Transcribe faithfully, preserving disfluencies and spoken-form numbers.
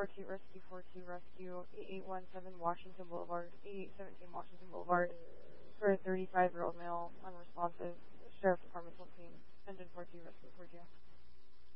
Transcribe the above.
four two Rescue four two Rescue, eight eight one seven Washington Boulevard, eight eight one seven Washington Boulevard, for a thirty-five-year-old male, unresponsive. Sheriff's Department fourteen, engine four two Rescue four two.